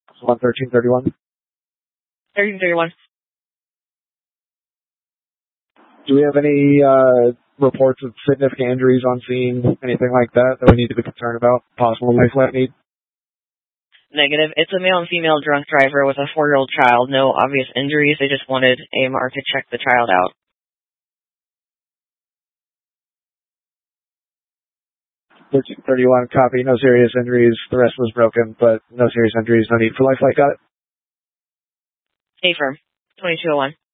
1331. 1331. Do we have any reports of significant injuries on scene, anything like that we need to be concerned about? Possible life flight need? Negative. It's a male and female drunk driver with a 4-year-old child. No obvious injuries. They just wanted AMR to check the child out. 1331, copy. No serious injuries. The rest was broken, but no serious injuries. No need for life flight. Got it? Stay firm. 2201.